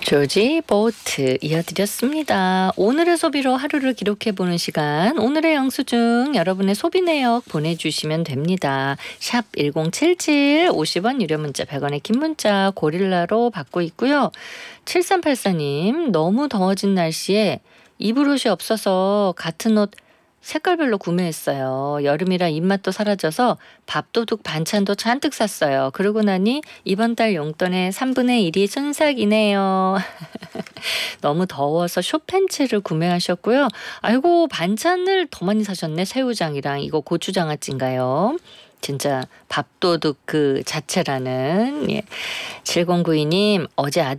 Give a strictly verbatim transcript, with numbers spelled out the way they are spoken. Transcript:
조지 보트 이어드렸습니다. 오늘의 소비로 하루를 기록해보는 시간, 오늘의 영수증 여러분의 소비 내역 보내주시면 됩니다. 샵 일공칠칠 오십 원 유료 문자 백 원의 긴 문자 고릴라로 받고 있고요. 칠삼팔사 님 너무 더워진 날씨에 입을 옷이 없어서 같은 옷 색깔별로 구매했어요. 여름이라 입맛도 사라져서 밥도둑 반찬도 잔뜩 샀어요. 그러고 나니 이번 달 용돈의 삼분의 일이 순삭이네요. 너무 더워서 숏팬츠를 구매하셨고요. 아이고 반찬을 더 많이 사셨네. 새우장이랑 이거 고추장아찌인가요? 진짜 밥도둑 그 자체라는. 예. 칠공구이 님 어제 아들